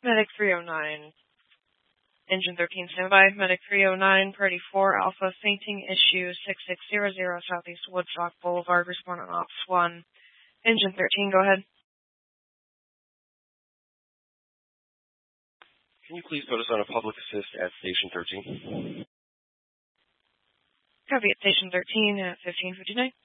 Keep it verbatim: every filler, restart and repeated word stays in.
Medic three oh nine. Engine thirteen, standby. Medic three oh nine, Party four, Alpha, fainting, issue six six zero zero, Southeast Woodstock Boulevard, respond on Ops one. Engine thirteen, go ahead. Can you please put us on a public assist at Station thirteen? Copy at Station thirteen at fifteen fifty-nine.